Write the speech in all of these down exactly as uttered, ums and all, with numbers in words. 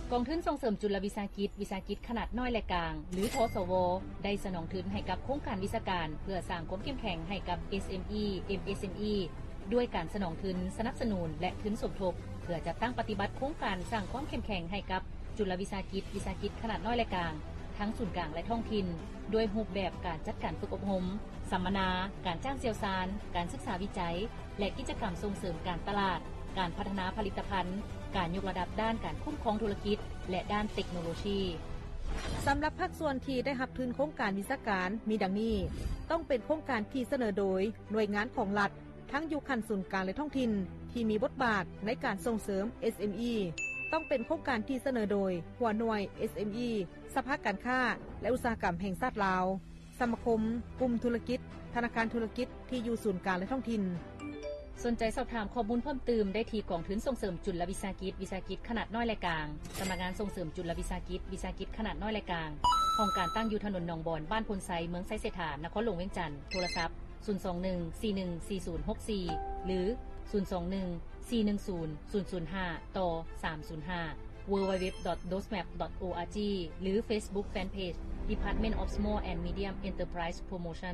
กองทุนส่งเสริมจุลวิสาหกิจวิสาหกิจขนาดน้อยและกลางหรือทสวได้สนองทุนให้กับโครงการวิชาการเพื่อสร้างความเข้มแข็งให้กับ เอส เอ็ม อี เอ็ม เอส เอ็ม อี ด้วยการสนองทุนสนับสนุนและทุนสมทบเพื่อจัดตั้งปฏิบัติโครงการสร้างความเข้มแข็งให้กับจุลวิสาหกิจวิสาหกิจขนาดน้อยและกลางทั้งศูนย์กลางและท้องถิ่นด้วยรูปแบบการจัดการฝึกอบรมสัมมนาการจ้างเชี่ยวชาญการศึกษาวิจัยและกิจกรรมส่งเสริมการตลาดการพัฒนาผลิตภัณฑ์การยกระดับด้านการคุ้มครองธุรกิจและด้านเทคโนโลยีสำหรับภาคส่วนที่ได้รับทุนโครงการวิชาการมีดังนี้ต้องเป็นโครงการที่เสนอโดยหน่วยงานของรัฐทั้งอยู่ขั้นศูนย์กลางและท้องถิ่นที่มีบทบาทในการส่งเสริม เอส เอ็ม อี ต้องเป็นโครงการที่เสนอโดยหัวหน่วย เอส เอ็ม อี สภาการค้าและอุตสาหกรรมแห่งชาติลาวสมาคมกลุ่มธุรกิจธนาคารธุรกิจที่อยู่ศูนย์กลางและท้องถิ่นสนใจสอบถามข้อมูลเพิ่มเติมได้ที่กองทุนส่งเสริมจุลวิสาหกิจวิสาหกิจขนาดน้อยและกลางสำนักงานส่งเสริมจุลวิสาหกิจวิสาหกิจขนาดน้อยและกลางห้องการตั้งอยู่ถนนหนองบอนบ้านพลไซเมืองไซเสถานครหลวงเวียงจันทน์โทรศัพท์ศูนย์ สอง หนึ่ง สี่ หนึ่ง สี่ ศูนย์ หก สี่หรือศูนย์ สอง หนึ่ง สี่ หนึ่ง ศูนย์ ศูนย์ ศูนย์ ห้าต่อสามศูนย์ห้า ดับเบิลยู ดับเบิลยู ดับเบิลยู ดอท โดสแมป ดอท โอ อาร์ จี หรือ Facebook Fanpage Department of Small and Medium Enterprise Promotion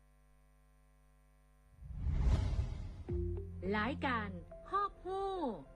รายการฮอบฮู้